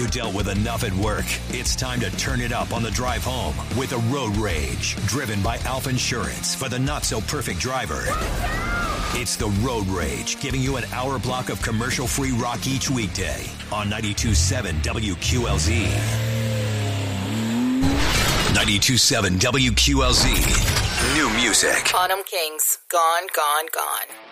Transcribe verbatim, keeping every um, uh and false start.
dealt with enough at work. It's time to turn it up on the drive home with a Road Rage, driven by Alpha Insurance for the not-so-perfect driver. It's the Road Rage, giving you an hour block of commercial-free rock each weekday on ninety-two point seven W Q L Z. ninety-two point seven W Q L Z. New music. Autumn Kings. Gone, gone, gone.